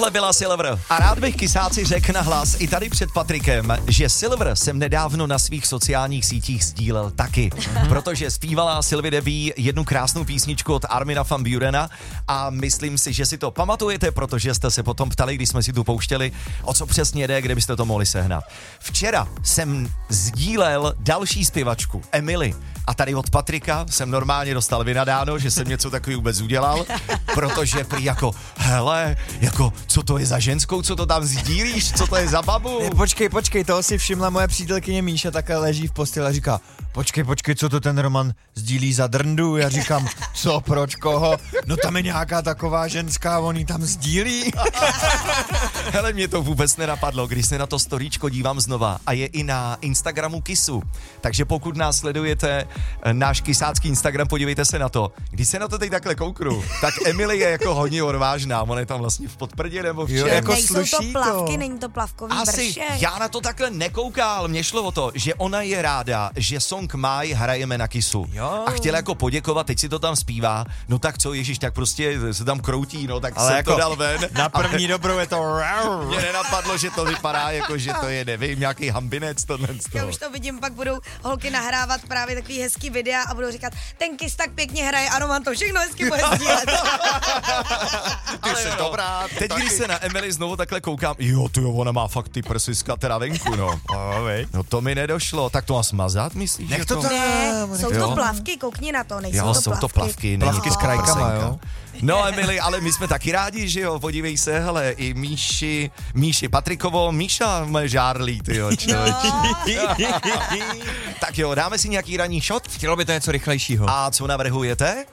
Tohle byla Silver. A rád bych kysáci řekl na hlas i tady před Patrikem, že Silver jsem nedávno na svých sociálních sítích sdílel taky, protože zpívala Sylvie Debbie jednu krásnou písničku od Armina van Burena a myslím si, že si to pamatujete, protože jste se potom ptali, když jsme si tu pouštěli, o co přesně jde, kde byste to mohli sehnat. Včera jsem sdílel další zpěvačku, Emily. A tady od Patrika jsem normálně dostal vynadáno, že jsem něco takový vůbec udělal, protože prý jako, hele, jako, co to je za ženskou, co to tam sdílíš, co to je za babu? Počkej, toho si všimla moje přítelkyně Míša, takhle leží v posteli a říká, počkej, co to ten Roman sdílí za drndu? Já říkám, co, proč, koho? No tam je nějaká taková ženská, on ji tam sdílí. Hele, mě to vůbec nenapadlo, když se na to storíčko dívám znova a je i na Instagramu Kissu. Takže pokud nás sledujete, náš kysácký Instagram, podívejte se na to. Když se na to teď takhle kouknu, tak Emily je jako hodně odvážná, ona je tam vlastně v podprdě nebo v čem. Jako nejsou to plavky, není to plavkový Asi, vršek. já na to takhle nekoukal, mně šlo o to, že ona je ráda, že song My hrajeme na Kissu. Jo. A chtěla jako poděkovat, teď si to tam zpívá, no tak co, ježiš, tak prostě se tam kroutí, no tak Ale jsem jako to dal ven. Na první dobrou je to... Mě nenapadlo, že to vypadá jako, že to je, nevím, nějaký hambinec tohle z Já toho. už to vidím, pak budou holky nahrávat právě takový hezký videa a budou říkat, ten Kiss tak pěkně hraje a Roman to všechno hezky bude sdílet. Ty jsi dobrá. Teď, když se na Emily znovu takhle koukám, jo, ona má fakt ty prsiska teda venku, no. No to mi nedošlo, tak to má smazat, myslíš? Nech že to tam. Ne, jsou Jo. to plavky, koukni na to, nejsou Jo, to jsou plavky. to plavky, není Plavky to s krajkama, prsenka. jo? No Emily, ale my jsme taky rádi, že jo, podívej se, hele, i Míši Patrikovo, Míša moje žárlí, tyjo, Tak jo, dáme si nějaký ranní shot? Chtělo by to něco rychlejšího. A co navrhujete?